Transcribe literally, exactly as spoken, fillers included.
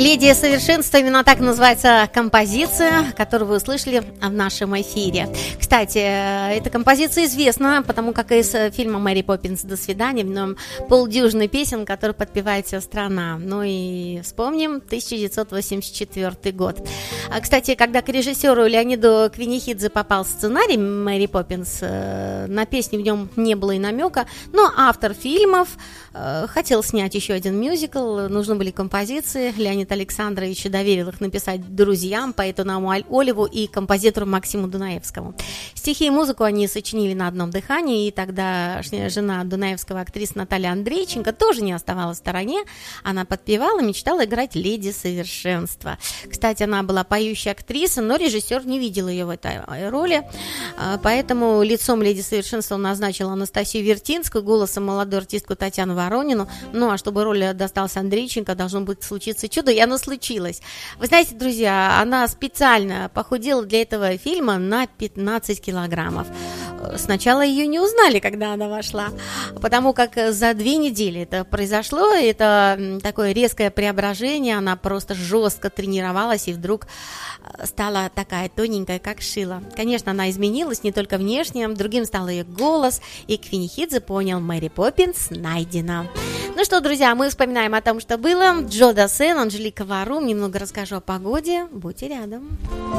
«Леди совершенства» — именно так называется композиция, которую вы услышали в нашем эфире. Кстати, эта композиция известна, потому как из фильма «Мэри Поппинс. До свидания» в нем полдюжины песен, которые подпевает вся страна. Ну и вспомним тысяча девятьсот восемьдесят четвёртый год. Кстати, когда к режиссеру Леониду Квинихидзе попал сценарий «Мэри Поппинс», на песни в нем не было и намека, но автор фильмов хотел снять еще один мюзикл, нужны были композиции. Леонид Александрович доверил их написать друзьям, поэту Науму Оливу и композитору Максиму Дунаевскому. Стихи и музыку они сочинили на одном дыхании, и тогда жена Дунаевского, актриса Наталья Андрейченко, тоже не оставалась в стороне. Она подпевала, мечтала играть леди совершенства. Кстати, она была поющая актриса, но режиссер не видел ее в этой роли, поэтому лицом леди совершенства он назначил Анастасию Вертинскую, голосом молодую артистку Татьяну Воронину. Ну, а чтобы роль досталась Андрейченко, должно быть случиться чудо, и оно случилось. Вы знаете, друзья, она специально похудела для этого фильма на пятнадцать килограммов. Сначала ее не узнали, когда она вошла, потому как за две недели это произошло, это такое резкое преображение, она просто жестко тренировалась и вдруг стала такая тоненькая, как шила. Конечно, она изменилась не только внешне, другим стал ее голос, и Квинихидзе понял: Мэри Поппинс найдена. Ну что, друзья, мы вспоминаем о том, что было. Джо Дассен, Анжелика Варум, немного расскажу о погоде. Будьте рядом.